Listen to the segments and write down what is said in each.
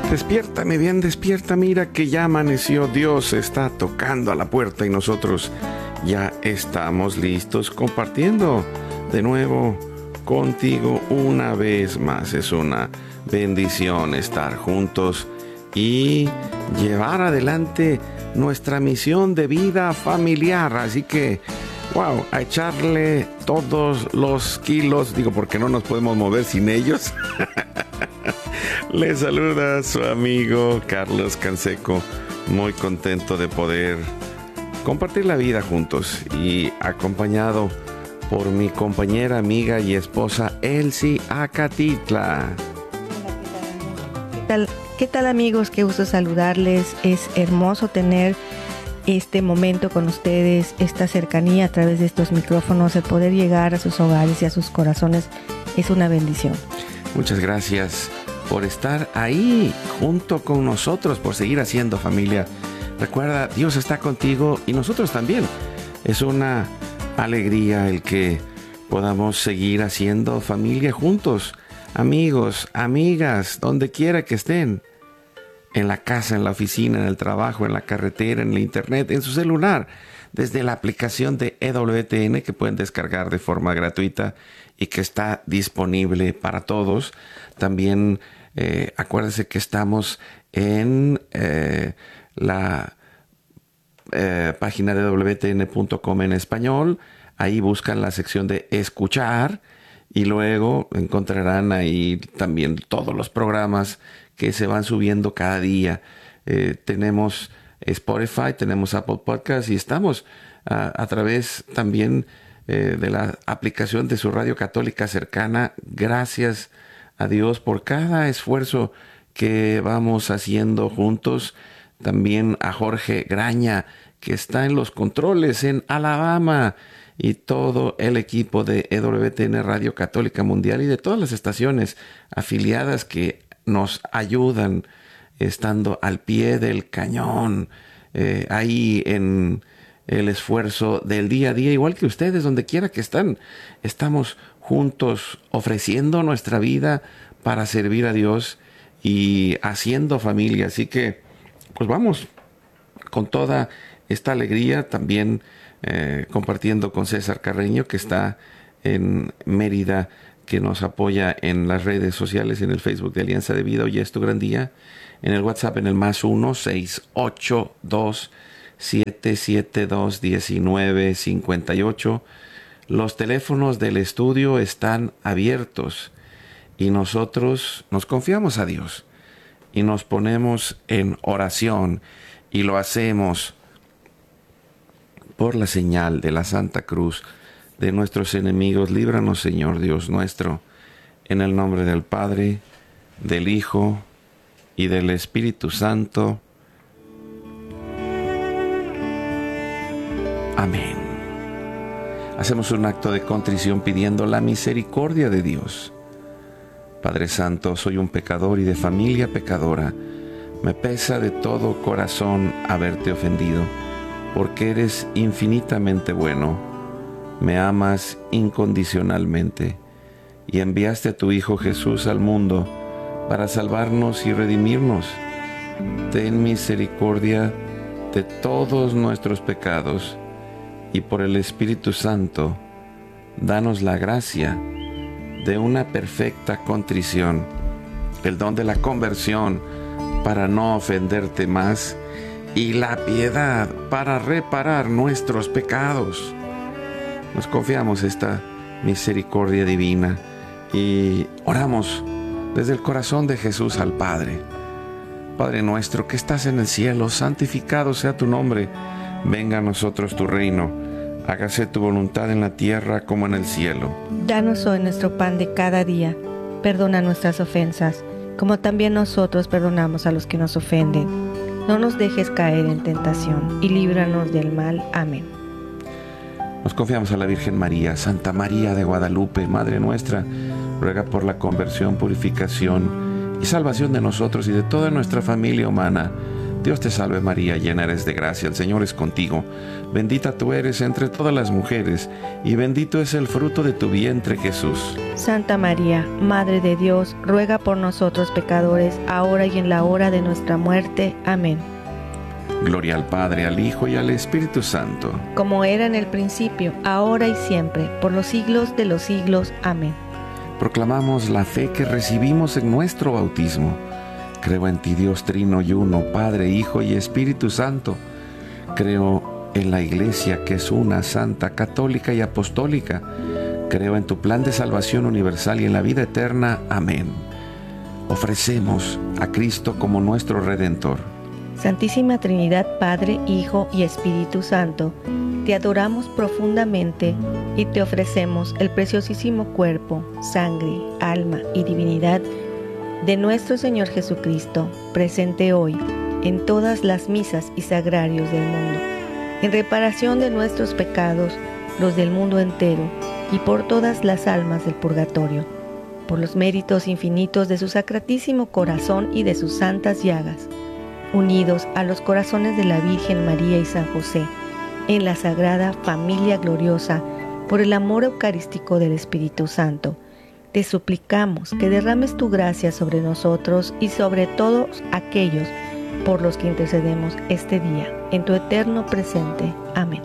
Despierta, mi bien, despierta, mira que ya amaneció, Dios está tocando a la puerta y nosotros ya estamos listos compartiendo de nuevo contigo una vez más. Es una bendición estar juntos y llevar adelante nuestra misión de vida familiar, así que wow, a echarle todos los kilos, digo, porque no nos podemos mover sin ellos. Le saluda su amigo Carlos Canseco, muy contento de poder compartir la vida juntos y acompañado por mi compañera, amiga y esposa Elsie Acatitla. ¿Qué tal amigos? Qué gusto saludarles. Es hermoso tener este momento con ustedes, esta cercanía a través de estos micrófonos, el poder llegar a sus hogares y a sus corazones es una bendición. Muchas gracias por estar ahí junto con nosotros, por seguir haciendo familia. Recuerda, Dios está contigo y nosotros también. Es una alegría el que podamos seguir haciendo familia juntos, amigos, amigas, donde quiera que estén, en la casa, en la oficina, en el trabajo, en la carretera, en el internet, en su celular, desde la aplicación de EWTN que pueden descargar de forma gratuita y que está disponible para todos. También acuérdense que estamos en la página de wtn.com en español. Ahí buscan la sección de escuchar y luego encontrarán ahí también todos los programas que se van subiendo cada día. Tenemos Spotify, tenemos Apple Podcasts y estamos a través también de la aplicación de su radio católica cercana. Gracias a Dios por cada esfuerzo que vamos haciendo juntos. También a Jorge Graña, que está en los controles en Alabama, y todo el equipo de EWTN Radio Católica Mundial y de todas las estaciones afiliadas que nos ayudan estando al pie del cañón, ahí en el esfuerzo del día a día, igual que ustedes, donde quiera que están. Estamos juntos ofreciendo nuestra vida para servir a Dios y haciendo familia. Así que, pues vamos con toda esta alegría, también compartiendo con César Carreño, que está en Mérida, que nos apoya en las redes sociales, en el Facebook de Alianza de Vida. Hoy es tu gran día. En el WhatsApp en el +1 682 772 1958. Los teléfonos del estudio están abiertos y nosotros nos confiamos a Dios y nos ponemos en oración y lo hacemos por la señal de la Santa Cruz de nuestros enemigos. Líbranos, Señor Dios nuestro, en el nombre del Padre, del Hijo y del Espíritu Santo. Amén. Hacemos un acto de contrición pidiendo la misericordia de Dios. Padre Santo, soy un pecador y de familia pecadora. Me pesa de todo corazón haberte ofendido, porque eres infinitamente bueno. Me amas incondicionalmente y enviaste a tu Hijo Jesús al mundo para salvarnos y redimirnos. Ten misericordia de todos nuestros pecados y por el Espíritu Santo, danos la gracia de una perfecta contrición, el don de la conversión para no ofenderte más y la piedad para reparar nuestros pecados. Nos confiamos esta misericordia divina y oramos desde el corazón de Jesús al Padre. Padre nuestro que estás en el cielo, santificado sea tu nombre. Venga a nosotros tu reino. Hágase tu voluntad en la tierra como en el cielo. Danos hoy nuestro pan de cada día. Perdona nuestras ofensas, como también nosotros perdonamos a los que nos ofenden. No nos dejes caer en tentación y líbranos del mal. Amén. Nos confiamos a la Virgen María. Santa María de Guadalupe, Madre nuestra, ruega por la conversión, purificación y salvación de nosotros y de toda nuestra familia humana, Dios te salve María, llena eres de gracia, el Señor es contigo. Bendita tú eres entre todas las mujeres, y bendito es el fruto de tu vientre, Jesús. Santa María, Madre de Dios, ruega por nosotros pecadores, ahora y en la hora de nuestra muerte. Amén. Gloria al Padre, al Hijo y al Espíritu Santo. Como era en el principio, ahora y siempre, por los siglos de los siglos. Amén. Proclamamos la fe que recibimos en nuestro bautismo. Creo en ti, Dios Trino y Uno, Padre, Hijo y Espíritu Santo. Creo en la Iglesia, que es una, santa, católica y apostólica. Creo en tu plan de salvación universal y en la vida eterna. Amén. Ofrecemos a Cristo como nuestro Redentor. Santísima Trinidad, Padre, Hijo y Espíritu Santo, te adoramos profundamente y te ofrecemos el preciosísimo cuerpo, sangre, alma y divinidad de nuestro Señor Jesucristo, presente hoy en todas las misas y sagrarios del mundo, en reparación de nuestros pecados, los del mundo entero, y por todas las almas del purgatorio, por los méritos infinitos de su sacratísimo corazón y de sus santas llagas, unidos a los corazones de la Virgen María y San José, en la sagrada familia gloriosa, por el amor eucarístico del Espíritu Santo, te suplicamos que derrames tu gracia sobre nosotros y sobre todos aquellos por los que intercedemos este día, en tu eterno presente. Amén.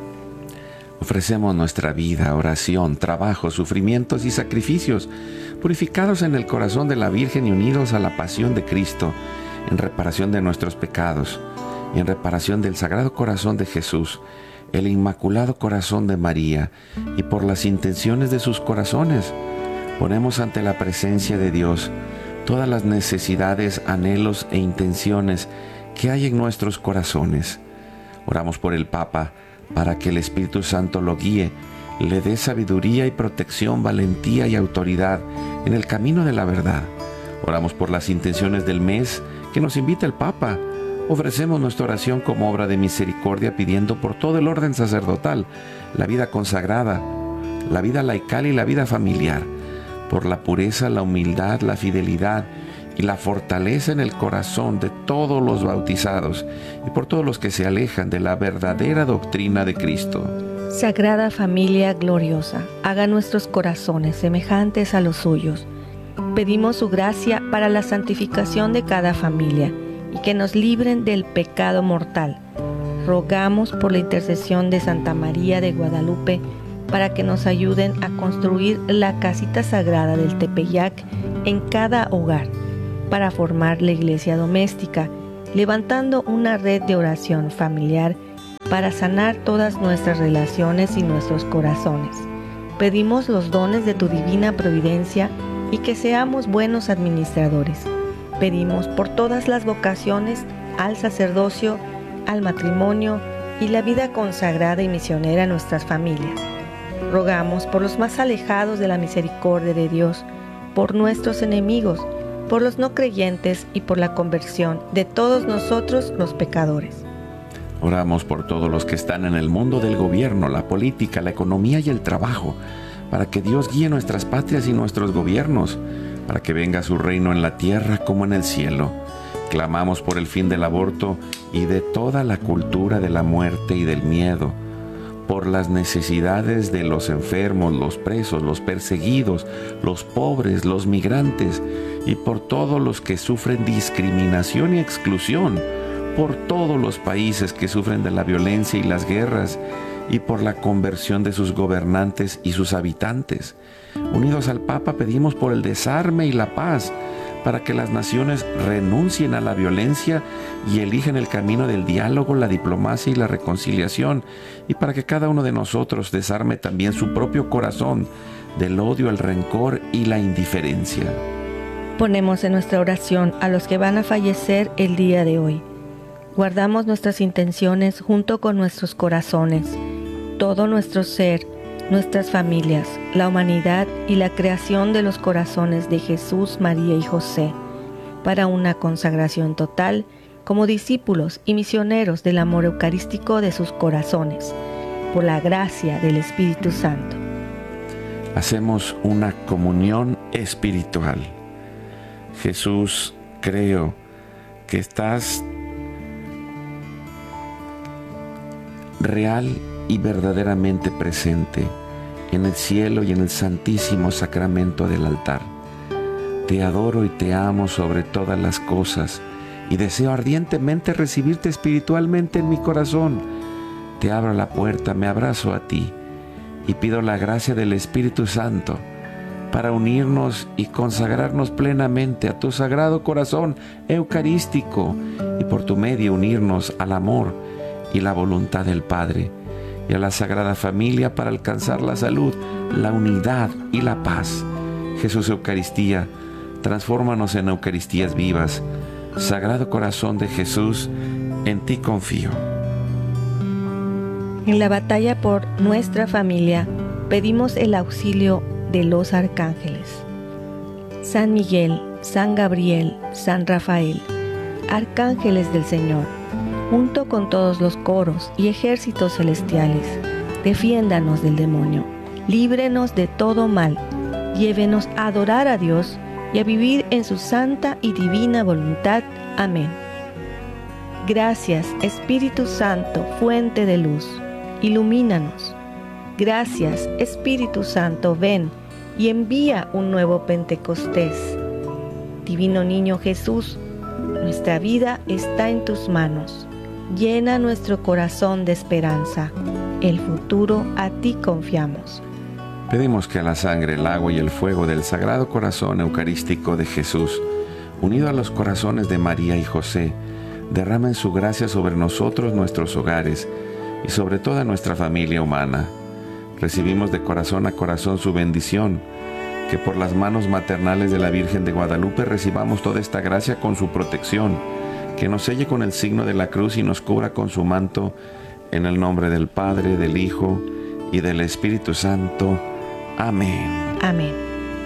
Ofrecemos nuestra vida, oración, trabajo, sufrimientos y sacrificios, purificados en el corazón de la Virgen y unidos a la pasión de Cristo, en reparación de nuestros pecados y en reparación del Sagrado Corazón de Jesús, el Inmaculado Corazón de María, y por las intenciones de sus corazones. Ponemos ante la presencia de Dios todas las necesidades, anhelos e intenciones que hay en nuestros corazones. Oramos por el Papa, para que el Espíritu Santo lo guíe, le dé sabiduría y protección, valentía y autoridad en el camino de la verdad. Oramos por las intenciones del mes que nos invita el Papa. Ofrecemos nuestra oración como obra de misericordia, pidiendo por todo el orden sacerdotal, la vida consagrada, la vida laical y la vida familiar, por la pureza, la humildad, la fidelidad y la fortaleza en el corazón de todos los bautizados y por todos los que se alejan de la verdadera doctrina de Cristo. Sagrada familia gloriosa, haga nuestros corazones semejantes a los suyos. Pedimos su gracia para la santificación de cada familia y que nos libren del pecado mortal. Rogamos por la intercesión de Santa María de Guadalupe para que nos ayuden a construir la casita sagrada del Tepeyac en cada hogar, para formar la iglesia doméstica, levantando una red de oración familiar para sanar todas nuestras relaciones y nuestros corazones. Pedimos los dones de tu divina providencia y que seamos buenos administradores. Pedimos por todas las vocaciones al sacerdocio, al matrimonio y la vida consagrada y misionera a nuestras familias. Rogamos por los más alejados de la misericordia de Dios, por nuestros enemigos, por los no creyentes y por la conversión de todos nosotros los pecadores. Oramos por todos los que están en el mundo del gobierno, la política, la economía y el trabajo, para que Dios guíe nuestras patrias y nuestros gobiernos, para que venga su reino en la tierra como en el cielo. Clamamos por el fin del aborto y de toda la cultura de la muerte y del miedo, por las necesidades de los enfermos, los presos, los perseguidos, los pobres, los migrantes, y por todos los que sufren discriminación y exclusión, por todos los países que sufren de la violencia y las guerras, y por la conversión de sus gobernantes y sus habitantes. Unidos al Papa pedimos por el desarme y la paz, para que las naciones renuncien a la violencia y elijan el camino del diálogo, la diplomacia y la reconciliación, y para que cada uno de nosotros desarme también su propio corazón del odio, el rencor y la indiferencia. Ponemos en nuestra oración a los que van a fallecer el día de hoy. Guardamos nuestras intenciones junto con nuestros corazones, todo nuestro ser, nuestras familias, la humanidad y la creación de los corazones de Jesús, María y José, para una consagración total como discípulos y misioneros del amor eucarístico de sus corazones, por la gracia del Espíritu Santo. Hacemos una comunión espiritual. Jesús, creo que estás real y verdaderamente presente en el cielo y en el santísimo sacramento del altar. Te adoro y te amo sobre todas las cosas y deseo ardientemente recibirte espiritualmente en mi corazón. Te abro la puerta, me abrazo a ti y pido la gracia del Espíritu Santo para unirnos y consagrarnos plenamente a tu sagrado corazón eucarístico y por tu medio unirnos al amor y la voluntad del Padre y a la Sagrada Familia para alcanzar la salud, la unidad y la paz. Jesús Eucaristía, transfórmanos en Eucaristías vivas. Sagrado Corazón de Jesús, en ti confío. En la batalla por nuestra familia, pedimos el auxilio de los arcángeles. San Miguel, San Gabriel, San Rafael, arcángeles del Señor, junto con todos los coros y ejércitos celestiales, defiéndanos del demonio, líbrenos de todo mal, llévenos a adorar a Dios y a vivir en su santa y divina voluntad. Amén. Gracias, Espíritu Santo, fuente de luz, ilumínanos. Gracias, Espíritu Santo, ven y envía un nuevo Pentecostés. Divino Niño Jesús, nuestra vida está en tus manos. Llena nuestro corazón de esperanza. El futuro a ti confiamos. Pedimos que la sangre, el agua y el fuego del Sagrado Corazón Eucarístico de Jesús, unido a los corazones de María y José, derramen su gracia sobre nosotros, nuestros hogares y sobre toda nuestra familia humana. Recibimos de corazón a corazón su bendición, que por las manos maternales de la Virgen de Guadalupe recibamos toda esta gracia con su protección, que nos selle con el signo de la cruz y nos cubra con su manto, en el nombre del Padre, del Hijo y del Espíritu Santo. Amén. Amén.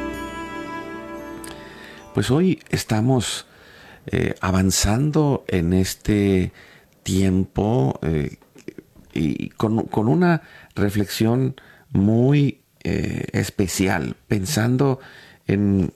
Pues hoy estamos avanzando en este tiempo y con una reflexión muy especial, pensando en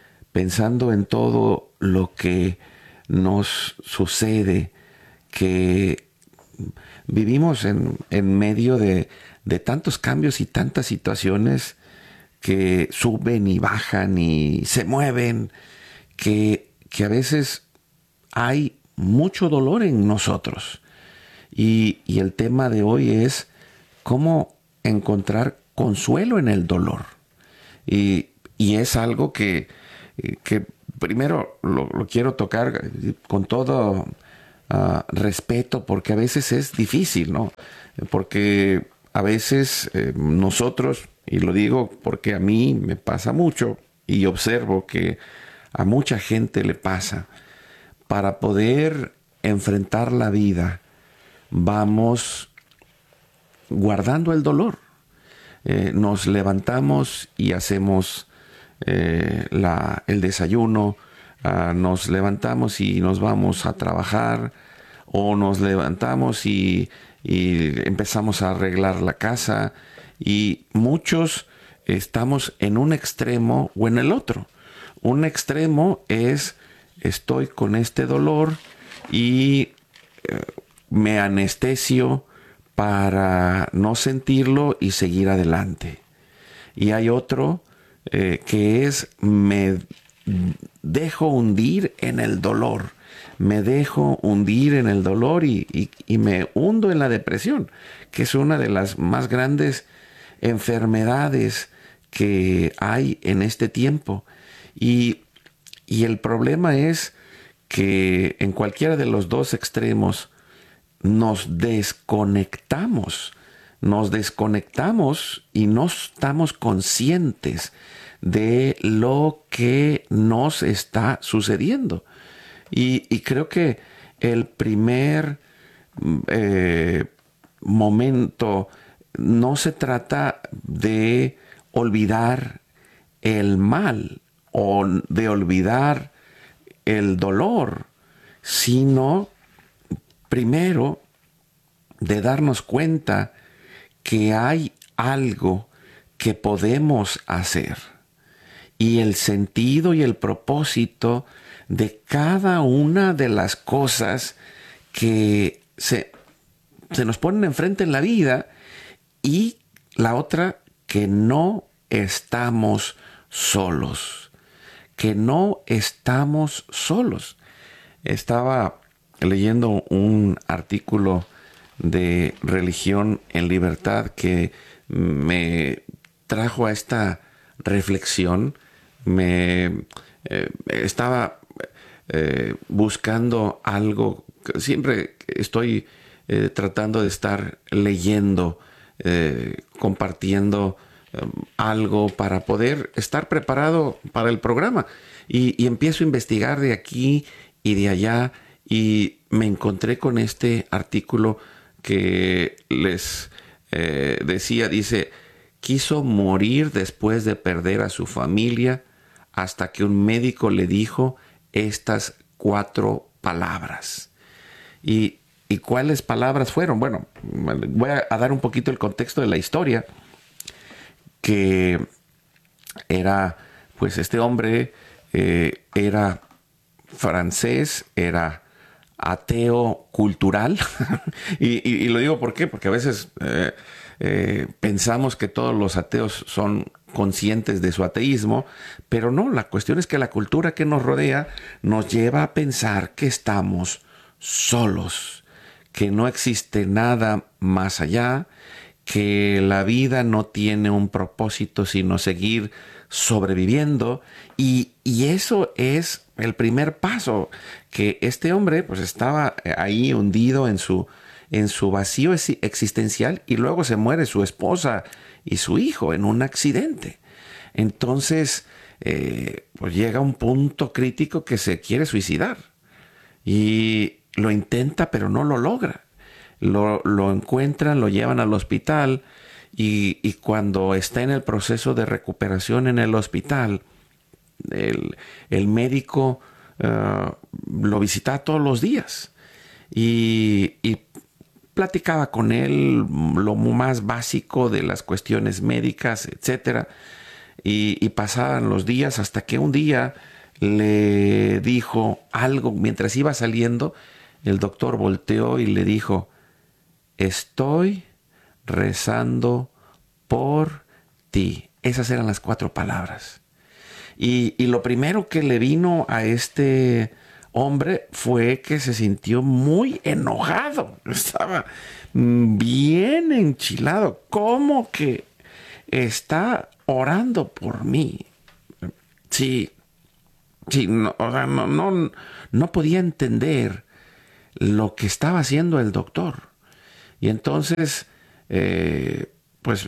todo lo que nos sucede, que vivimos en medio de tantos cambios y tantas situaciones que suben y bajan y se mueven, que a veces hay mucho dolor en nosotros. Y el tema de hoy es cómo encontrar consuelo en el dolor. Y es algo que primero lo quiero tocar con todo respeto, porque a veces es difícil, ¿no? Porque a veces nosotros, y lo digo porque a mí me pasa mucho y observo que a mucha gente le pasa, para poder enfrentar la vida vamos guardando el dolor. Nos levantamos y hacemos el desayuno, nos levantamos y nos vamos a trabajar, o nos levantamos y empezamos a arreglar la casa, y muchos estamos en un extremo o en el otro. Un extremo es: estoy con este dolor y me anestesio para no sentirlo y seguir adelante. Y hay otro que es: me dejo hundir en el dolor. Me dejo hundir en el dolor y me hundo en la depresión, que es una de las más grandes enfermedades que hay en este tiempo. Y el problema es que en cualquiera de los dos extremos nos desconectamos y no estamos conscientes de lo que nos está sucediendo. Y creo que el primer momento no se trata de olvidar el mal o de olvidar el dolor, sino primero de darnos cuenta que hay algo que podemos hacer, y el sentido y el propósito de cada una de las cosas que se se nos ponen enfrente en la vida, y la otra, que no estamos solos, que no estamos solos. Estaba leyendo un artículo de Religión en Libertad que me trajo a esta reflexión. Estaba buscando algo. Siempre estoy tratando de estar leyendo, compartiendo algo para poder estar preparado para el programa. Y empiezo a investigar de aquí y de allá, y me encontré con este artículo que les dice: quiso morir después de perder a su familia hasta que un médico le dijo estas 4 palabras. ¿Y cuáles palabras fueron? Bueno, voy a dar un poquito el contexto de la historia, que era, pues este hombre era francés, era ateo cultural. y lo digo ¿por qué? Porque a veces pensamos que todos los ateos son conscientes de su ateísmo, pero no, la cuestión es que la cultura que nos rodea nos lleva a pensar que estamos solos, que no existe nada más allá, que la vida no tiene un propósito sino seguir sobreviviendo, y eso es el primer paso, que este hombre pues estaba ahí hundido en su vacío existencial, y luego se muere su esposa y su hijo en un accidente. Entonces pues llega un punto crítico que se quiere suicidar, y lo intenta pero no lo logra. Lo encuentran, lo llevan al hospital, y cuando está en el proceso de recuperación en el hospital, el médico lo visitaba todos los días y platicaba con él lo más básico de las cuestiones médicas, etcétera. Y pasaban los días hasta que un día le dijo algo. Mientras iba saliendo, el doctor volteó y le dijo: estoy rezando por ti. Esas eran las 4 palabras. Y lo primero que le vino a este hombre fue que se sintió muy enojado. Estaba bien enchilado. ¿Cómo que está orando por mí? Sí, no, o sea, no podía entender lo que estaba haciendo el doctor. Y entonces, pues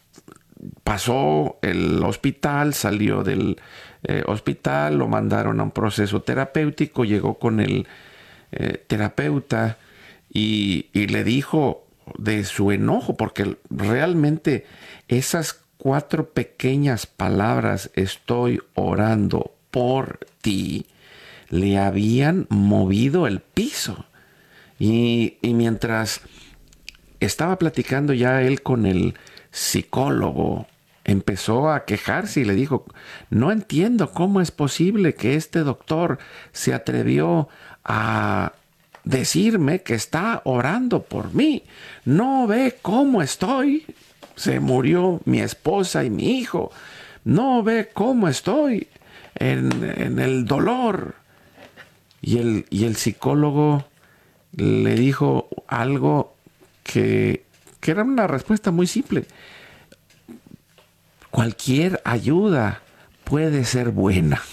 pasó el hospital, salió del hospital, lo mandaron a un proceso terapéutico, llegó con el terapeuta y le dijo de su enojo, porque realmente esas 4 pequeñas palabras, estoy orando por ti, le habían movido el piso. Y mientras estaba platicando ya él con el psicólogo, empezó a quejarse y le dijo: no entiendo cómo es posible que este doctor se atrevió a decirme que está orando por mí. No ve cómo estoy. Se murió mi esposa y mi hijo. No ve cómo estoy en el dolor. Y el psicólogo le dijo algo que era una respuesta muy simple: cualquier ayuda puede ser buena.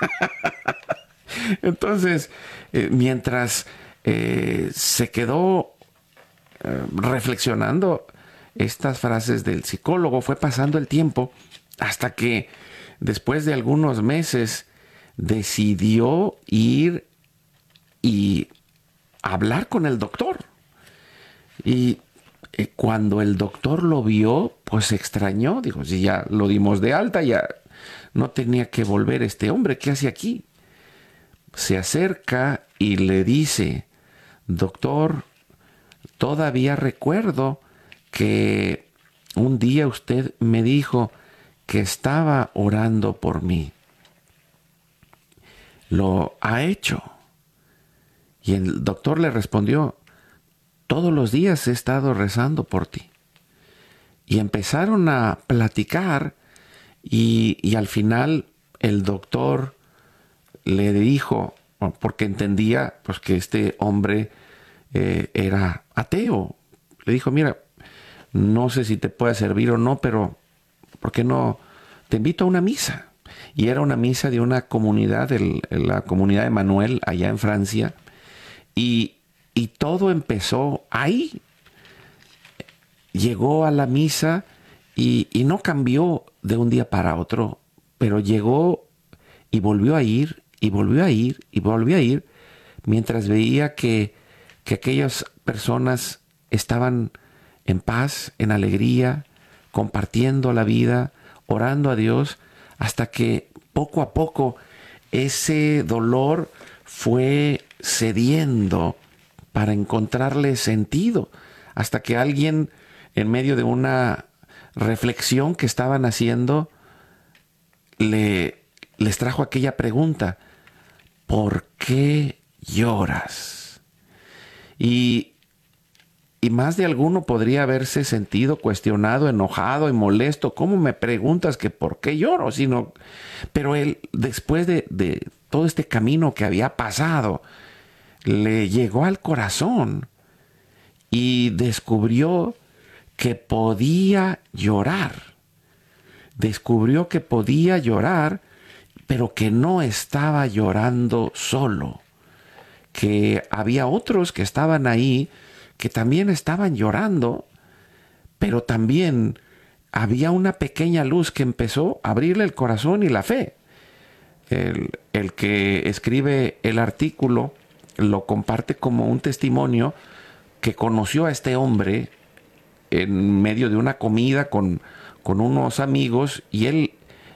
Entonces, mientras se quedó reflexionando estas frases del psicólogo, fue pasando el tiempo hasta que después de algunos meses decidió ir y hablar con el doctor. Y cuando el doctor lo vio, pues se extrañó. Dijo: si ya lo dimos de alta, ya no tenía que volver este hombre. ¿Qué hace aquí? Se acerca y le dice: doctor, todavía recuerdo que un día usted me dijo que estaba orando por mí. ¿Lo ha hecho? Y el doctor le respondió: todos los días he estado rezando por ti. Y empezaron a platicar y al final el doctor le dijo, porque entendía pues, que este hombre era ateo. Le dijo, mira, no sé si te puede servir o no, pero ¿por qué no te invito a una misa? Y era una misa de una comunidad, la comunidad de Manuel, allá en Francia. Y todo empezó ahí. Llegó a la misa y no cambió de un día para otro, pero llegó y volvió a ir, y volvió a ir, y volvió a ir, mientras veía que aquellas personas estaban en paz, en alegría, compartiendo la vida, orando a Dios, hasta que poco a poco ese dolor fue cediendo para encontrarle sentido, hasta que alguien, en medio de una reflexión que estaban haciendo, les trajo aquella pregunta: ¿por qué lloras? Y más de alguno podría haberse sentido cuestionado, enojado y molesto. ¿Cómo me preguntas que por qué lloro? Pero él, después de todo este camino que había pasado, le llegó al corazón y descubrió que podía llorar. Descubrió que podía llorar, pero que no estaba llorando solo. Que había otros que estaban ahí, que también estaban llorando, pero también había una pequeña luz que empezó a abrirle el corazón y la fe. El que escribe el artículo lo comparte como un testimonio que conoció a este hombre en medio de una comida con unos amigos, y él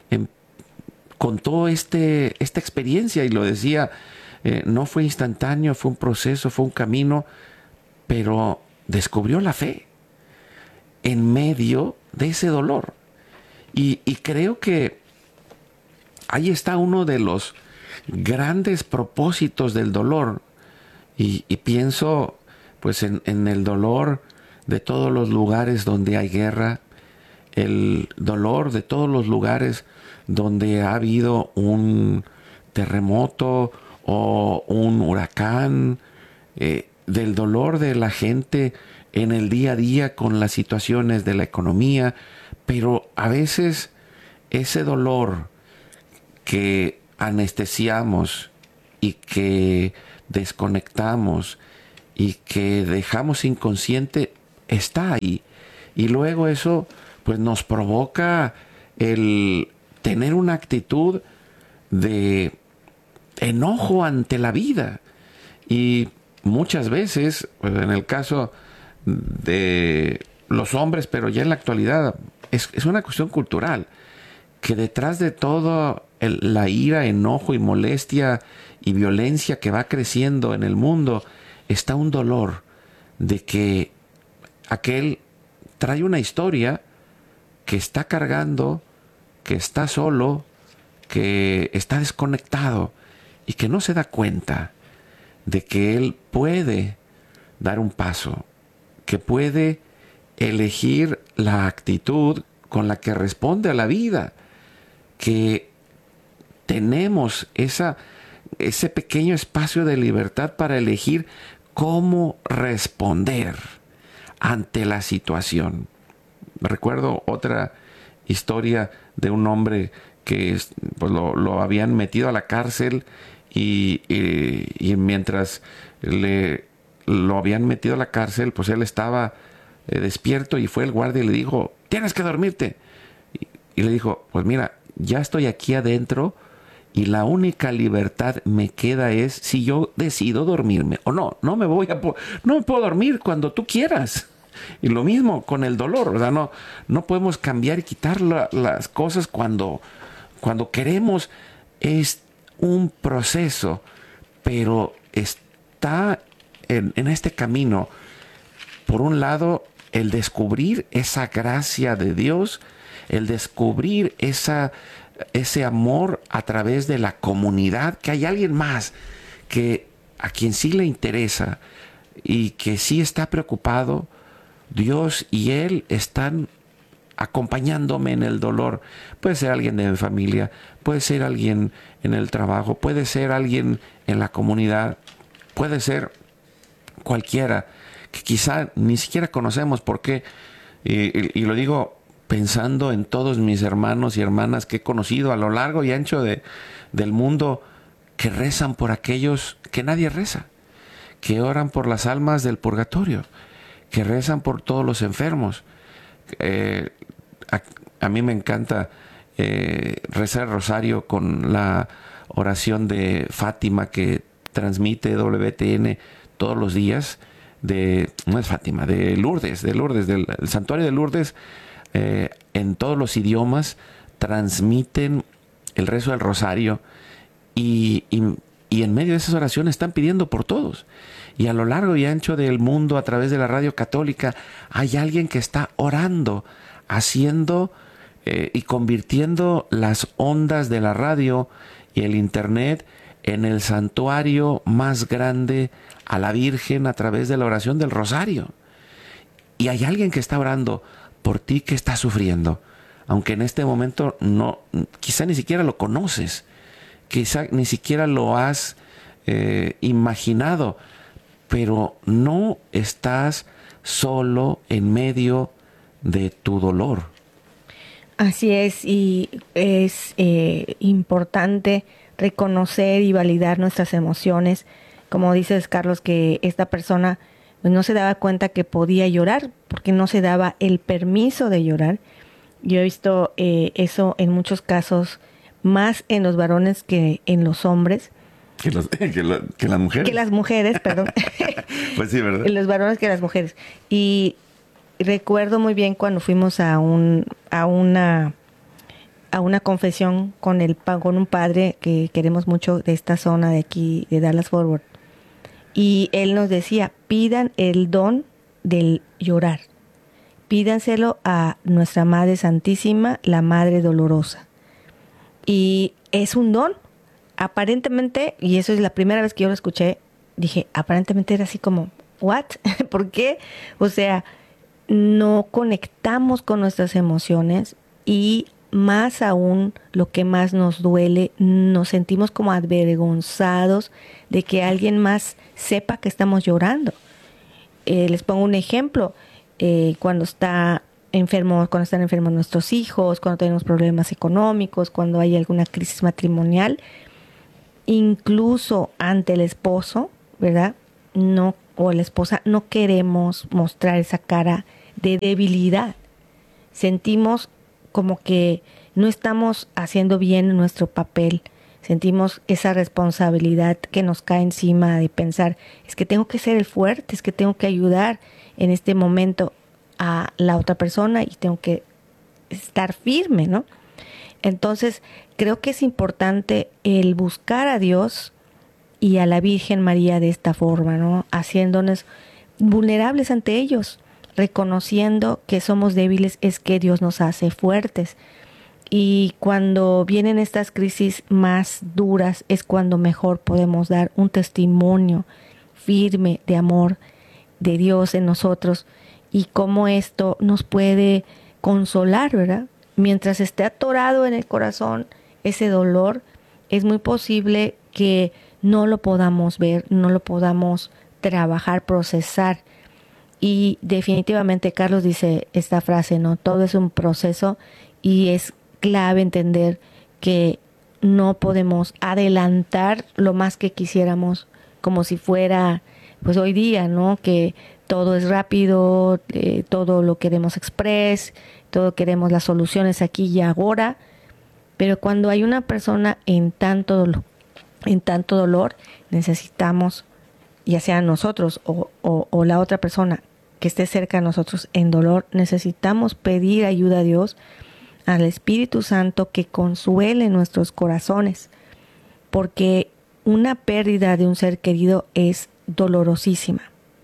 contó esta experiencia y lo decía, no fue instantáneo, fue un proceso, fue un camino, pero descubrió la fe en medio de ese dolor. Y creo que ahí está uno de los grandes propósitos del dolor. Y pienso pues en el dolor de todos los lugares donde hay guerra, el dolor de todos los lugares donde ha habido un terremoto o un huracán, del dolor de la gente en el día a día con las situaciones de la economía, pero a veces ese dolor que anestesiamos y que desconectamos y que dejamos inconsciente está ahí, y luego eso pues nos provoca el tener una actitud de enojo ante la vida. Y muchas veces, pues en el caso de los hombres, pero ya en la actualidad, es una cuestión cultural, que detrás de todo la ira, enojo y molestia y violencia que va creciendo en el mundo, está un dolor de que aquel trae una historia que está cargando, que está solo, que está desconectado y que no se da cuenta de que él puede dar un paso, que puede elegir la actitud con la que responde a la vida, que tenemos ese pequeño espacio de libertad para elegir cómo responder ante la situación. Recuerdo otra historia de un hombre que pues lo habían metido a la cárcel y mientras lo habían metido a la cárcel, pues él estaba despierto, y fue el guardia y le dijo: tienes que dormirte. Y le dijo: pues mira, ya estoy aquí adentro y la única libertad me queda es si yo decido dormirme o no. No me puedo dormir cuando tú quieras. Y lo mismo con el dolor, o sea, no podemos cambiar y quitar las cosas cuando queremos. Es un proceso, pero está en este camino, por un lado, el descubrir esa gracia de Dios, el descubrir ese amor a través de la comunidad, que hay alguien más a quien sí le interesa y que sí está preocupado, Dios y Él están acompañándome en el dolor. Puede ser alguien de mi familia, puede ser alguien en el trabajo, puede ser alguien en la comunidad, puede ser cualquiera que quizá ni siquiera conocemos. Porque, y lo digo pensando en todos mis hermanos y hermanas que he conocido a lo largo y ancho del mundo, que rezan por aquellos que nadie reza, que oran por las almas del purgatorio, que rezan por todos los enfermos. A mí me encanta rezar el rosario con la oración de Fátima que transmite WTN todos los días. No es Fátima, de Lourdes, del santuario de Lourdes. En todos los idiomas transmiten el rezo del rosario, y en medio de esas oraciones están pidiendo por todos. Y a lo largo y ancho del mundo, a través de la radio católica, hay alguien que está orando, haciendo y convirtiendo las ondas de la radio y el internet en el santuario más grande a la Virgen a través de la oración del rosario. Y hay alguien que está orando por ti que está sufriendo, aunque en este momento no, quizá ni siquiera lo conoces, quizá ni siquiera lo has imaginado, pero no estás solo en medio de tu dolor. Así es, y es importante reconocer y validar nuestras emociones. Como dices, Carlos, que esta persona no se daba cuenta que podía llorar porque no se daba el permiso de llorar. Yo he visto eso en muchos casos, más en los varones que en los hombres. Que las mujeres. Que las mujeres, perdón. Pues sí, ¿verdad? Los varones que las mujeres. Y recuerdo muy bien cuando fuimos a una confesión con un padre que queremos mucho de esta zona de aquí, de Dallas Fort Worth. Y él nos decía, pidan el don del llorar. Pídanselo a nuestra Madre Santísima, la Madre Dolorosa. Y es un don. Aparentemente, y eso es la primera vez que yo lo escuché, dije, aparentemente era así como, ¿what? ¿Por qué? O sea, no conectamos con nuestras emociones, y más aún, lo que más nos duele, nos sentimos como avergonzados de que alguien más sepa que estamos llorando. Les pongo un ejemplo. Cuando están enfermos nuestros hijos, cuando tenemos problemas económicos, cuando hay alguna crisis matrimonial, incluso ante el esposo, ¿verdad? No, o la esposa, no queremos mostrar esa cara de debilidad. Sentimos como que no estamos haciendo bien nuestro papel. Sentimos esa responsabilidad que nos cae encima de pensar, es que tengo que ser el fuerte, es que tengo que ayudar en este momento a la otra persona y tengo que estar firme, ¿no? Entonces, creo que es importante el buscar a Dios y a la Virgen María de esta forma, ¿no? Haciéndonos vulnerables ante ellos, reconociendo que somos débiles, es que Dios nos hace fuertes. Y cuando vienen estas crisis más duras es cuando mejor podemos dar un testimonio firme de amor de Dios en nosotros, y cómo esto nos puede consolar, ¿verdad? Mientras esté atorado en el corazón ese dolor, es muy posible que no lo podamos ver, no lo podamos trabajar, procesar. Y definitivamente Carlos dice esta frase, ¿no? Todo es un proceso, y es clave entender que no podemos adelantar lo más que quisiéramos, como si fuera, pues hoy día, ¿no? Que todo es rápido, todo lo queremos express, todo queremos las soluciones aquí y ahora. Pero cuando hay una persona en tanto dolor, necesitamos, ya sea nosotros o la otra persona que esté cerca de nosotros en dolor, necesitamos pedir ayuda a Dios, al Espíritu Santo, que consuele nuestros corazones, porque una pérdida de un ser querido es dolorosísima,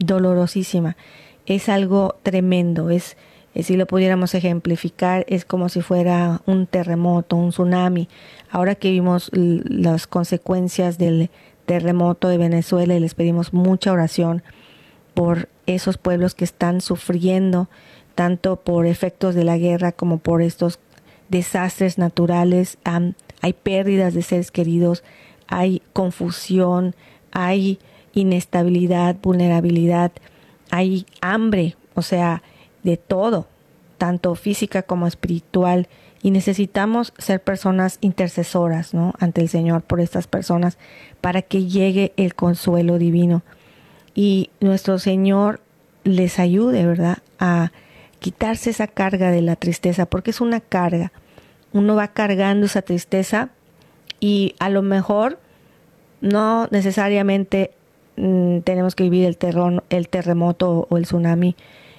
es algo tremendo, si lo pudiéramos ejemplificar, es como si fuera un terremoto, un tsunami. Ahora que vimos las consecuencias del terremoto de Venezuela, y les pedimos mucha oración, por esos pueblos que están sufriendo, tanto por efectos de la guerra como por estos desastres naturales. Hay pérdidas de seres queridos, hay confusión, hay inestabilidad, vulnerabilidad, hay hambre, o sea, de todo, tanto física como espiritual. Y necesitamos ser personas intercesoras, ¿no?, ante el Señor por estas personas para que llegue el consuelo divino. Y nuestro Señor les ayude, ¿verdad?, a quitarse esa carga de la tristeza, porque es una carga. Uno va cargando esa tristeza y a lo mejor no necesariamente tenemos que vivir el terremoto o el tsunami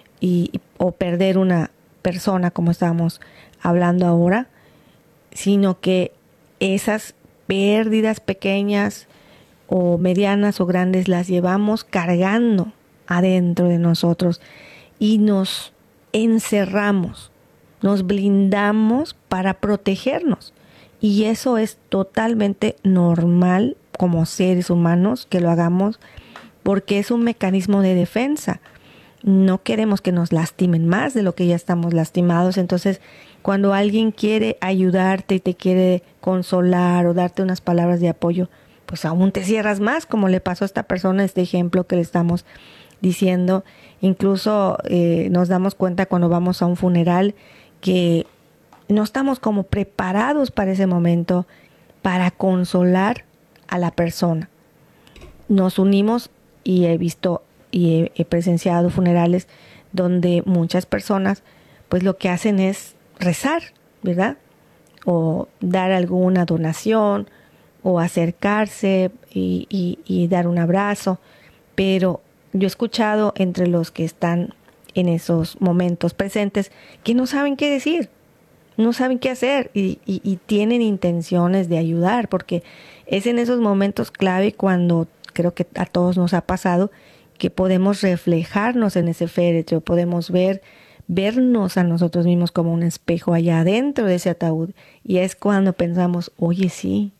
o perder una persona como estábamos hablando ahora, sino que esas pérdidas pequeñas o medianas o grandes las llevamos cargando adentro de nosotros y nos encerramos, nos blindamos para protegernos. Y eso es totalmente normal como seres humanos que lo hagamos, porque es un mecanismo de defensa. No queremos que nos lastimen más de lo que ya estamos lastimados. Entonces, cuando alguien quiere ayudarte y te quiere consolar o darte unas palabras de apoyo, pues aún te cierras más, como le pasó a esta persona, este ejemplo que le estamos diciendo. Incluso nos damos cuenta cuando vamos a un funeral que no estamos como preparados para ese momento, para consolar a la persona. Nos unimos y he visto y he presenciado funerales donde muchas personas pues lo que hacen es rezar, ¿verdad? O dar alguna donación o acercarse y dar un abrazo. Pero yo he escuchado entre los que están en esos momentos presentes que no saben qué decir, no saben qué hacer y tienen intenciones de ayudar, porque es en esos momentos clave cuando creo que a todos nos ha pasado que podemos reflejarnos en ese féretro, podemos vernos a nosotros mismos como un espejo allá adentro de ese ataúd. Y es cuando pensamos, oye, sí,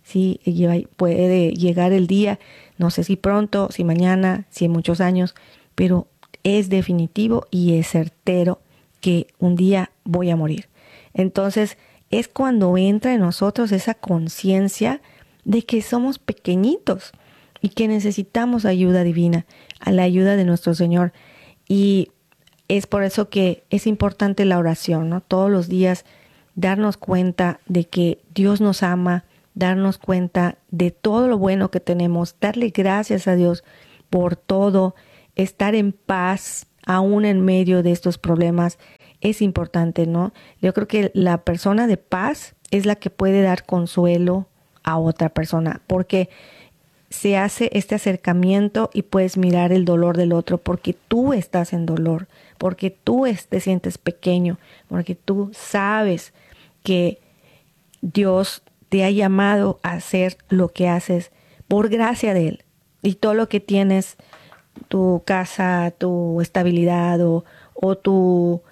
puede llegar el día, no sé si pronto, si mañana, si en muchos años, pero es definitivo y es certero que un día voy a morir. Entonces es cuando entra en nosotros esa conciencia de que somos pequeñitos y que necesitamos ayuda divina, a la ayuda de nuestro Señor. Y es por eso que es importante la oración, ¿no? Todos los días darnos cuenta de que Dios nos ama, darnos cuenta de todo lo bueno que tenemos, darle gracias a Dios por todo, estar en paz aún en medio de estos problemas es importante, ¿no? Yo creo que la persona de paz es la que puede dar consuelo a otra persona, porque se hace este acercamiento y puedes mirar el dolor del otro porque tú estás en dolor, porque tú te sientes pequeño, porque tú sabes que Dios te ha llamado a hacer lo que haces por gracia de Él. Y todo lo que tienes, tu casa, tu estabilidad o tu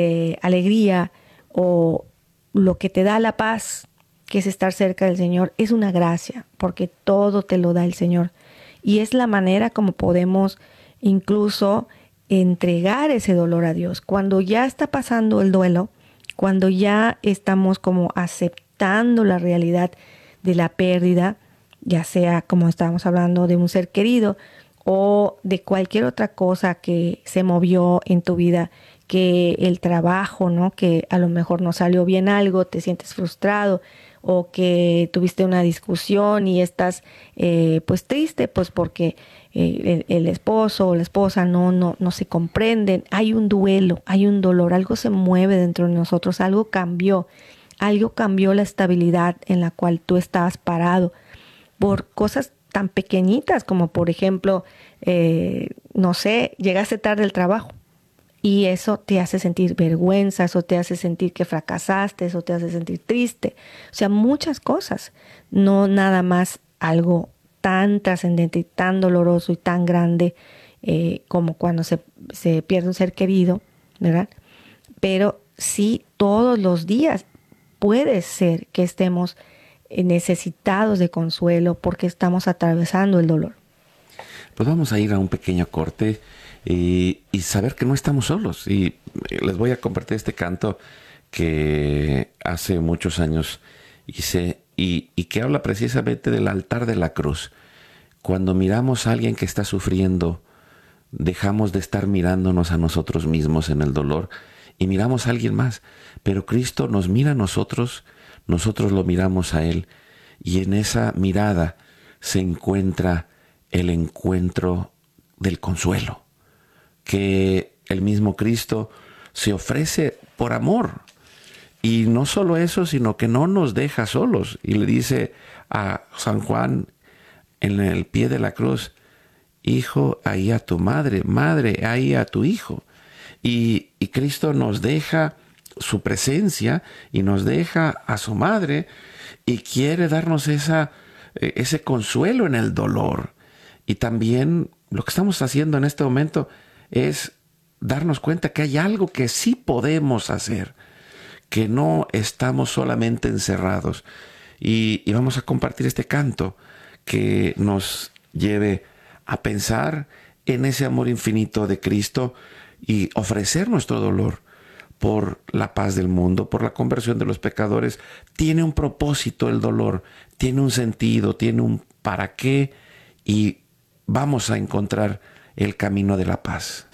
alegría o lo que te da la paz, que es estar cerca del Señor, es una gracia, porque todo te lo da el Señor. Y es la manera como podemos incluso entregar ese dolor a Dios. Cuando ya está pasando el duelo, cuando ya estamos como aceptando la realidad de la pérdida, ya sea como estábamos hablando de un ser querido o de cualquier otra cosa que se movió en tu vida, que el trabajo, ¿no? Que a lo mejor no salió bien algo, te sientes frustrado, o que tuviste una discusión y estás pues triste, pues porque el esposo o la esposa no se comprenden. Hay un duelo, hay un dolor, algo se mueve dentro de nosotros, algo cambió la estabilidad en la cual tú estabas parado por cosas tan pequeñitas como por ejemplo, no sé, llegaste tarde al trabajo. Y eso te hace sentir vergüenza, eso te hace sentir que fracasaste, eso te hace sentir triste. O sea, muchas cosas, no nada más algo tan trascendente y tan doloroso y tan grande como cuando se pierde un ser querido, ¿verdad? Pero sí, todos los días puede ser que estemos necesitados de consuelo porque estamos atravesando el dolor. pues vamos a ir a un pequeño corte y saber que no estamos solos. Y les voy a compartir este canto que hace muchos años hice y que habla precisamente del altar de la cruz. Cuando miramos a alguien que está sufriendo, dejamos de estar mirándonos a nosotros mismos en el dolor y miramos a alguien más. Pero Cristo nos mira a nosotros, nosotros lo miramos a Él, y en esa mirada se encuentra el encuentro del consuelo, que el mismo Cristo se ofrece por amor. Y no solo eso, sino que no nos deja solos. Y le dice a San Juan en el pie de la cruz: hijo, ahí a tu madre, madre, ahí a tu hijo. Y Cristo nos deja su presencia y nos deja a su madre y quiere darnos ese consuelo en el dolor. Y también lo que estamos haciendo en este momento es darnos cuenta que hay algo que sí podemos hacer, que no estamos solamente encerrados. Y vamos a compartir este canto que nos lleve a pensar en ese amor infinito de Cristo y ofrecer nuestro dolor por la paz del mundo, por la conversión de los pecadores. Tiene un propósito el dolor, tiene un sentido, tiene un para qué, y vamos a encontrar el camino de la paz.